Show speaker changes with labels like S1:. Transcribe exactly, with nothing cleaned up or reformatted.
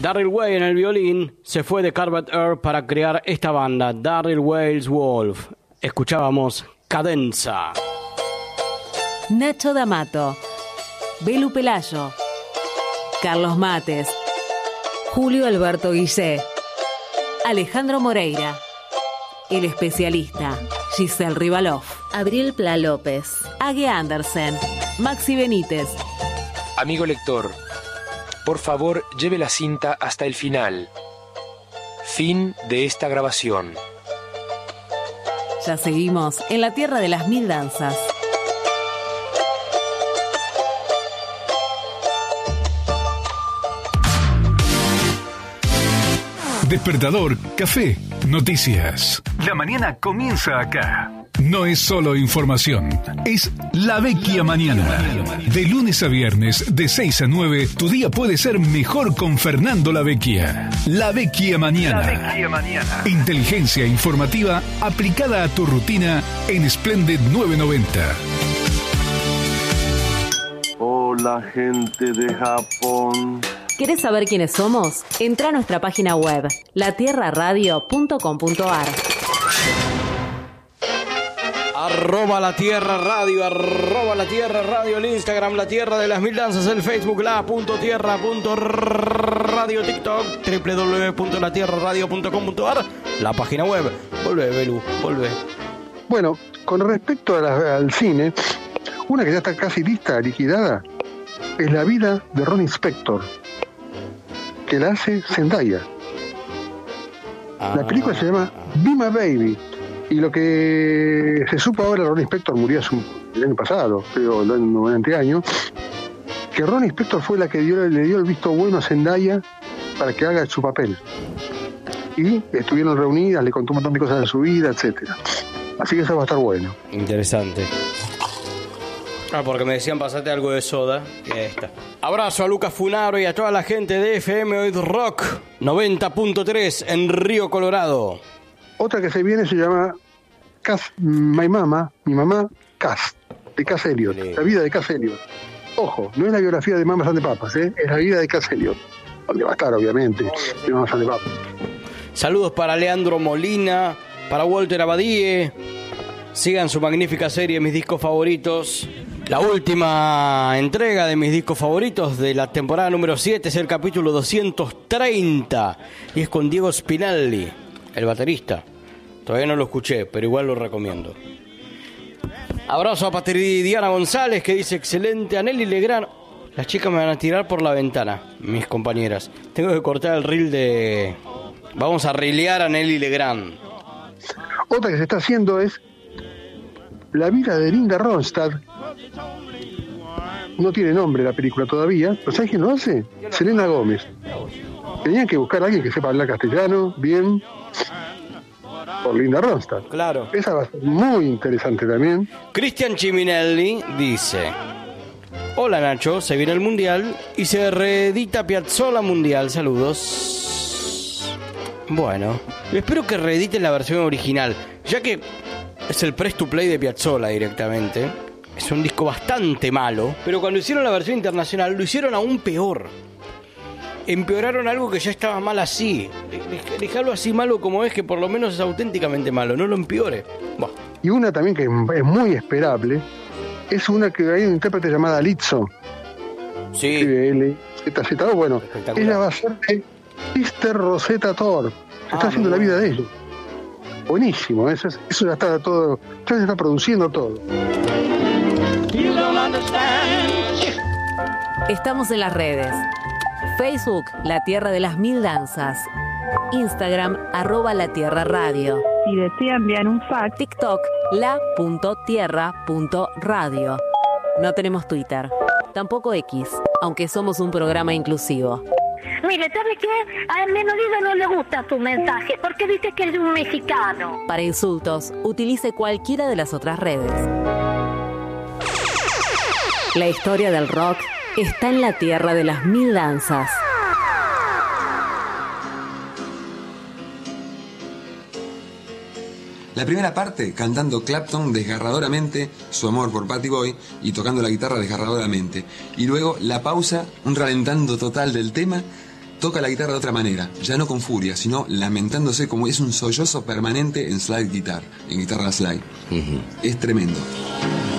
S1: Darryl Way en el violín se fue de Carpet Earth para crear esta banda, Darryl Way's Wolf. Escuchábamos Cadenza.
S2: Nacho D'Amato, Belu Pelayo, Carlos Mates, Julio Alberto Guillé, Alejandro Moreira, El Especialista, Giselle Rivalov, Abriel Pla López, Ague Andersen, Maxi Benítez.
S3: Amigo lector, por favor lleve la cinta hasta el final. Fin de esta grabación.
S2: Ya seguimos en la tierra de las mil danzas.
S4: Despertador, café, noticias. La mañana comienza acá. No es solo información, es La Vecchia Mañana. De lunes a viernes, de seis a nueve, tu día puede ser mejor con Fernando La Vecchia. La Vecchia Mañana. La Vecchia Mañana. Inteligencia informativa aplicada a tu rutina en Splendid novecientos noventa.
S5: Hola, gente de Japón.
S2: ¿Querés saber quiénes somos? Entra a nuestra página web, la tierra radio punto com punto a r.
S1: Arroba La Tierra Radio, arroba La Tierra Radio, el Instagram, La Tierra de las Mil Danzas, el Facebook, la punto tierra punto radio, TikTok, doble u doble u doble u punto la tierra radio punto com punto a r, la página web. Volvé, Belu, volvé.
S6: Bueno, con respecto a la, al cine, una que ya está casi lista, liquidada, es La vida de Ronnie Spector, que la hace Zendaya. Ah. La película se llama Be My Baby. Y lo que se supo ahora, Ronnie Spector murió hace un, el año pasado, creo, el veinte años, que Ronnie Spector fue la que dio, le dio el visto bueno a Zendaya para que haga su papel. Y estuvieron reunidas, le contó un montón de cosas de su vida, etcétera. Así que eso va a estar bueno.
S1: Interesante. Ah, porque me decían pasate algo de soda. Y ahí está. Abrazo a Lucas Funaro y a toda la gente de F M Oid Rock noventa punto tres en Río Colorado.
S6: Otra que se viene se llama Cass, My Mama, mi mamá, Cass, de Cass Elliot, sí. La vida de Cass Elliot. Ojo, no es la biografía de Mamas and the Papas, ¿eh? Es la vida de Cass Elliot, donde va a estar, obviamente, de Mamas and the Papas.
S1: Saludos para Leandro Molina, para Walter Abadie. Sigan su magnífica serie Mis Discos Favoritos. La última entrega de Mis Discos Favoritos de la temporada número siete es el capítulo doscientos treinta y es con Diego Spinelli, el baterista. Todavía no lo escuché, pero igual lo recomiendo. Abrazo a Patridiana González, que dice excelente. A Nelly Legrand. Las chicas me van a tirar por la ventana, mis compañeras. Tengo que cortar el reel de... Vamos a rilear a Nelly Legrand.
S6: Otra que se está haciendo es La vida de Linda Ronstadt. No tiene nombre la película todavía, pero ¿sabes quién lo hace? Selena Gómez. Tenían que buscar a alguien que sepa hablar castellano bien, por Linda Ronstadt.
S1: Claro.
S6: Esa va a ser muy interesante también.
S1: Cristian Chiminelli dice: hola Nacho, se viene el Mundial y se reedita Piazzolla Mundial, saludos. Bueno, espero que reediten la versión original, ya que es el press to play de Piazzolla directamente. Es un disco bastante malo, pero cuando hicieron la versión internacional lo hicieron aún peor. Empeoraron algo que ya estaba mal así. Dejarlo así malo como es, que por lo menos es auténticamente malo, no lo empeore. Bah.
S6: Y una también que es muy esperable es una que hay una intérprete llamada Lizzo.
S1: Sí.
S6: L Z Z, bueno, ella va a ser de Sister Rosetta Thorpe. Se está ah, haciendo la vida de ella. Buenísimo, eso, eso ya está todo, ya se está produciendo todo.
S2: Estamos en las redes. Facebook, La Tierra de las Mil Danzas. Instagram, arroba La Tierra Radio.
S7: Si desea enviar un fax,
S2: TikTok, la punto tierra punto radio. No tenemos Twitter, tampoco X, aunque somos un programa inclusivo.
S8: Mire, ¿sabe qué? A Menolida no le gusta tu mensaje porque dice que es un mexicano.
S2: Para insultos, utilice cualquiera de las otras redes. La historia del rock está en la tierra de las mil danzas.
S9: La primera parte, cantando Clapton desgarradoramente su amor por Patty Boy y tocando la guitarra desgarradoramente. Y luego la pausa, un ralentando total del tema, toca la guitarra de otra manera, ya no con furia, sino lamentándose, como es un sollozo permanente en slide guitar, en guitarra slide. Uh-huh. Es tremendo.